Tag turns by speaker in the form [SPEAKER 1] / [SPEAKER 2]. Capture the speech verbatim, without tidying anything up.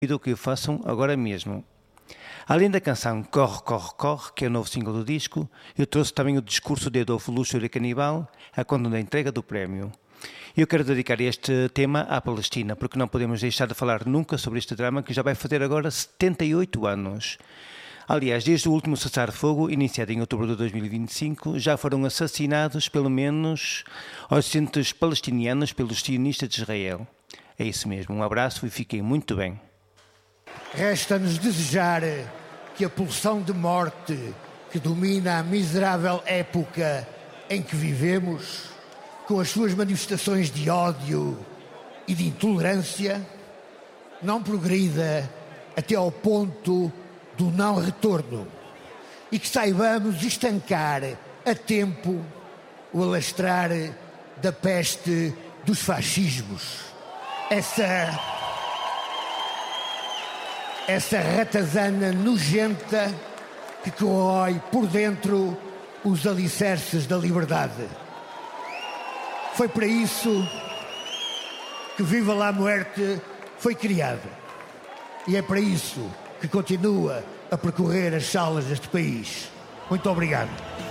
[SPEAKER 1] Pido que o façam agora mesmo. Além da canção Corre, Corre, Corre, que é o novo single do disco, eu trouxe também o discurso de Adolfo Luxúria Canibal, a conta da entrega do prémio. Eu quero dedicar este tema à Palestina, porque não podemos deixar de falar nunca sobre este drama que já vai fazer agora setenta e oito anos. Aliás, desde o último cessar-fogo, iniciado em outubro de dois mil e vinte e cinco, já foram assassinados pelo menos oitocentos palestinianos pelos sionistas de Israel. É isso mesmo, um abraço e fiquem muito bem.
[SPEAKER 2] Resta-nos desejar que a pulsão de morte que domina a miserável época em que vivemos, com as suas manifestações de ódio e de intolerância, não progrida até ao ponto do não retorno e que saibamos estancar a tempo o alastrar da peste dos fascismos. Essa... Essa ratazana nojenta que corrói por dentro os alicerces da liberdade. Foi para isso que Viva la Muerte foi criado. E é para isso que continua a percorrer as salas deste país. Muito obrigado.